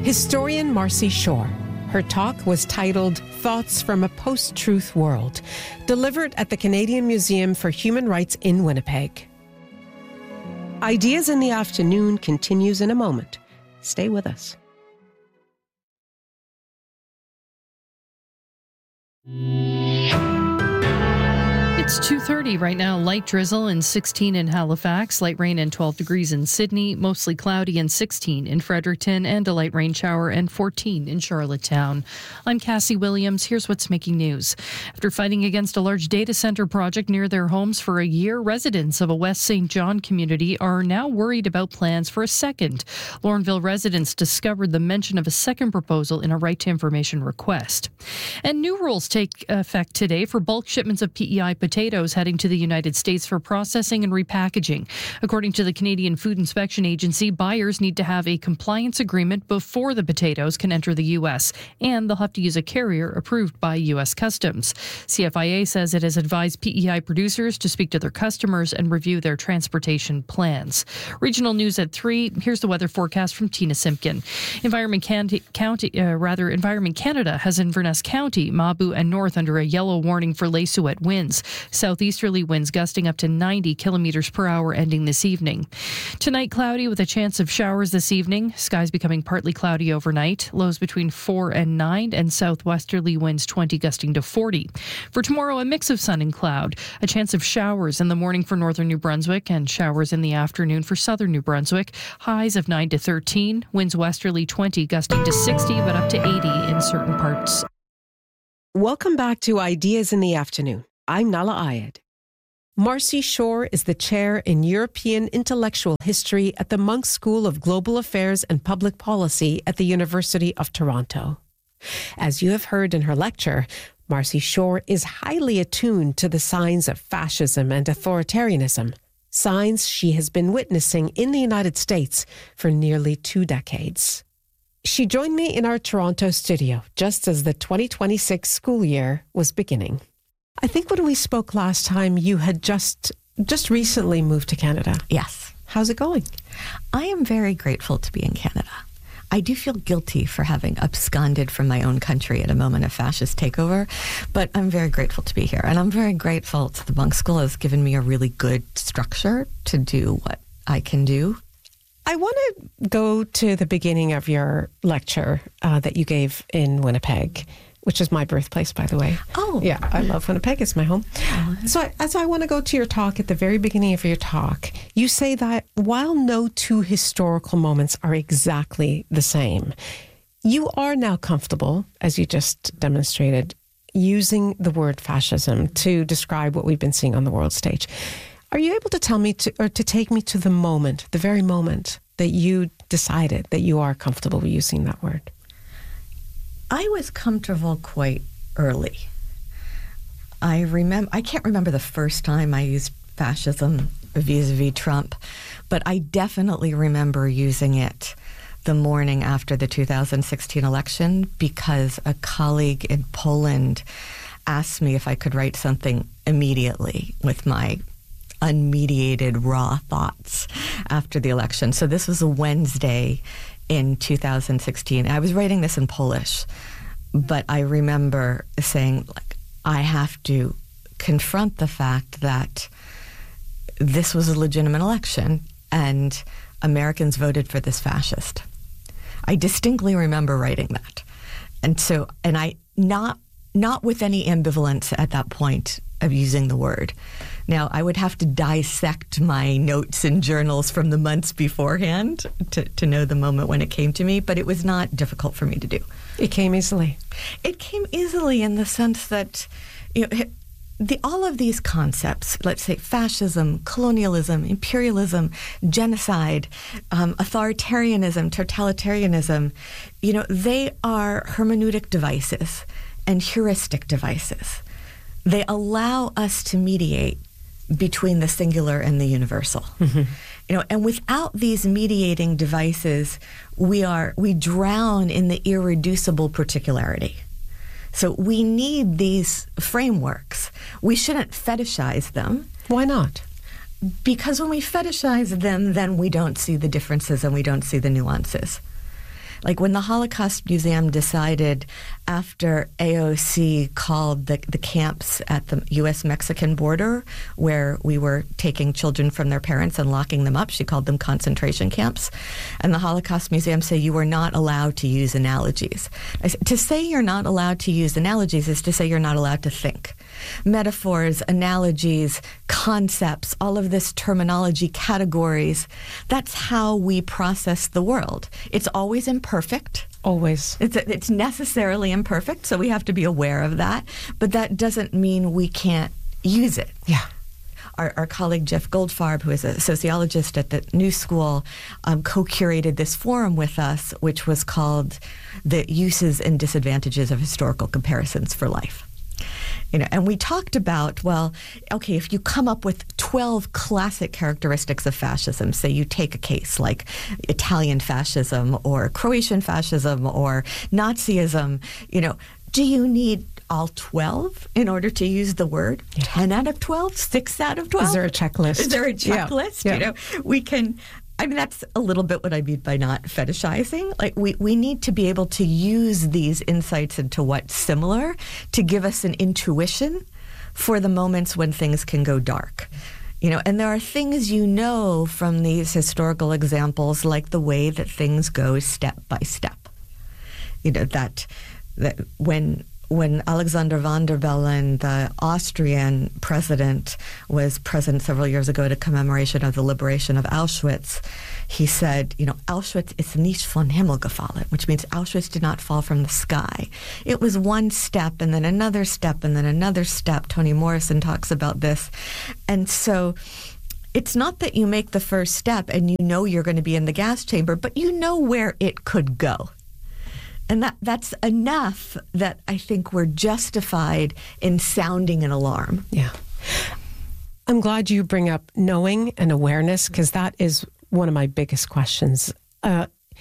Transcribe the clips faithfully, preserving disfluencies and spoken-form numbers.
Historian Marcy Shore. Her talk was titled Thoughts from a Post-Truth World, delivered at the Canadian Museum for Human Rights in Winnipeg. Ideas in the Afternoon continues in a moment. Stay with us. It's two thirty right now. Light drizzle and sixteen in Halifax. Light rain and twelve degrees in Sydney. Mostly cloudy and sixteen in Fredericton. And a light rain shower and fourteen in Charlottetown. I'm Cassie Williams. Here's what's making news. After fighting against a large data center project near their homes for a year, residents of a West Saint John community are now worried about plans for a second. Lorneville residents discovered the mention of a second proposal in a right to information request. And new rules take effect today for bulk shipments of P E I potatoes. Potatoes heading to the United States for processing and repackaging. According to the Canadian Food Inspection Agency, buyers need to have a compliance agreement before the potatoes can enter the U S, and they'll have to use a carrier approved by U S Customs. C F I A says it has advised P E I producers to speak to their customers and review their transportation plans. Regional news at three. Here's the weather forecast from Tina Simpkin. Environment County, County uh, rather, Environment Canada has Inverness County, Mabou, and North under a yellow warning for late wet winds. Southeasterly winds gusting up to ninety kilometers per hour ending this evening. Tonight, cloudy with a chance of showers this evening. Skies becoming partly cloudy overnight. Lows between four and nine, and southwesterly winds twenty gusting to forty. For tomorrow, a mix of sun and cloud. A chance of showers in the morning for northern New Brunswick and showers in the afternoon for southern New Brunswick. Highs of nine to thirteen. Winds westerly twenty gusting to sixty, but up to eighty in certain parts. Welcome back to Ideas in the Afternoon. I'm Nala Ayed. Marcy Shore is the chair in European Intellectual History at the Munk School of Global Affairs and Public Policy at the University of Toronto. As you have heard in her lecture, Marcy Shore is highly attuned to the signs of fascism and authoritarianism, signs she has been witnessing in the United States for nearly two decades. She joined me in our Toronto studio just as the twenty twenty-six school year was beginning. I think when we spoke last time, you had just just recently moved to Canada. Yes. How's it going? I am very grateful to be in Canada. I do feel guilty for having absconded from my own country at a moment of fascist takeover, but I'm very grateful to be here. And I'm very grateful to the Munk School has given me a really good structure to do what I can do. I want to go to the beginning of your lecture uh, that you gave in Winnipeg, which is my birthplace, by the way. Oh. Yeah, I love Winnipeg. It's my home. Oh. So I, as I want to go to your talk, at the very beginning of your talk, you say that while no two historical moments are exactly the same, you are now comfortable, as you just demonstrated, using the word fascism to describe what we've been seeing on the world stage. Are you able to tell me, to, or to take me to the moment, the very moment that you decided that you are comfortable with using that word? I was comfortable quite early. I remember, I can't remember the first time I used fascism vis-a-vis Trump, but I definitely remember using it the morning after the two thousand sixteen election because a colleague in Poland asked me if I could write something immediately with my unmediated raw thoughts after the election. So this was a Wednesday in two thousand sixteen. I was writing this in Polish, but I remember saying, like, I have to confront the fact that this was a legitimate election and Americans voted for this fascist. I distinctly remember writing that. And so, and I, not, not with any ambivalence at that point of using the word. Now, I would have to dissect my notes and journals from the months beforehand to, to know the moment when it came to me, but it was not difficult for me to do. It came easily. It came easily in the sense that, you know, the, all of these concepts, let's say fascism, colonialism, imperialism, genocide, um, authoritarianism, totalitarianism, you know, they are hermeneutic devices and heuristic devices. They allow us to mediate between the singular and the universal. Mm-hmm. You know, and without these mediating devices, we are we drown in the irreducible particularity. So we need these frameworks. We shouldn't fetishize them. Why not? Because when we fetishize them, then we don't see the differences and we don't see the nuances. Like when the Holocaust Museum decided after A O C called the, the camps at the U S Mexican border where we were taking children from their parents and locking them up, she called them concentration camps. And the Holocaust Museum said you were not allowed to use analogies. I said, to say you're not allowed to use analogies is to say you're not allowed to think. Metaphors, analogies, concepts, all of this terminology, categories, that's how we process the world. It's always imperfect. Always. It's, it's necessarily imperfect, so we have to be aware of that. But that doesn't mean we can't use it. Yeah. Our, our colleague Jeff Goldfarb, who is a sociologist at the New School, um, co-curated this forum with us, which was called The Uses and Disadvantages of Historical Comparisons for Life. You know, and we talked about, well, okay, if you come up with twelve classic characteristics of fascism, say you take a case like Italian fascism or Croatian fascism or Nazism, you know, do you need all twelve in order to use the word? Yeah. ten out of twelve? six out of twelve? Is there a checklist? Is there a checklist? Yeah. Yeah. You know, we can... I mean, that's a little bit what I mean by not fetishizing. Like, we, we need to be able to use these insights into what's similar to give us an intuition for the moments when things can go dark. You know, and there are things you know from these historical examples, like the way that things go step by step. You know, that that when... When Alexander von der Bellen, the Austrian president, was present several years ago at a commemoration of the liberation of Auschwitz, he said, you know, Auschwitz ist nicht vom Himmel gefallen, which means Auschwitz did not fall from the sky. It was one step and then another step and then another step. Toni Morrison talks about this. And so it's not that you make the first step and you know you're going to be in the gas chamber, but you know where it could go. And that that's enough that I think we're justified in sounding an alarm. Yeah. I'm glad you bring up knowing and awareness, because that is one of my biggest questions. Uh,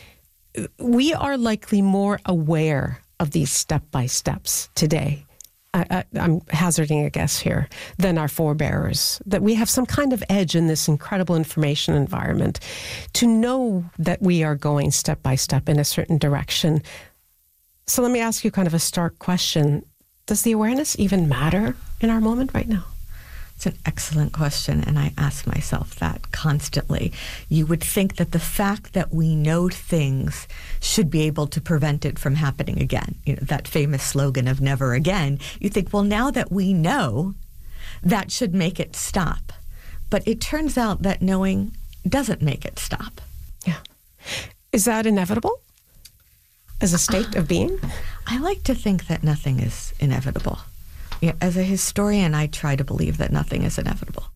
we are likely more aware of these step-by-steps today. I, I, I'm hazarding a guess here, than our forebearers, that we have some kind of edge in this incredible information environment to know that we are going step by step in a certain direction. So let me ask you kind of a stark question. Does the awareness even matter in our moment right now? It's an excellent question, and I ask myself that constantly. You would think that the fact that we know things should be able to prevent it from happening again. You know, that famous slogan of never again. You think, well, now that we know, that should make it stop. But it turns out that knowing doesn't make it stop. Yeah. Is that inevitable? As a state of being? I like to think that nothing is inevitable. Yeah, as a historian, I try to believe that nothing is inevitable.